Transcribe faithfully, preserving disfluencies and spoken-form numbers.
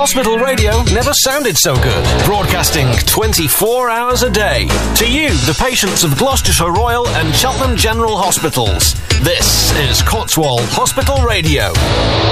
Hospital radio never sounded so good. Broadcasting twenty-four hours a day. To you, the patients of Gloucestershire Royal and Cheltenham General Hospitals. This is Cotswold Hospital Radio.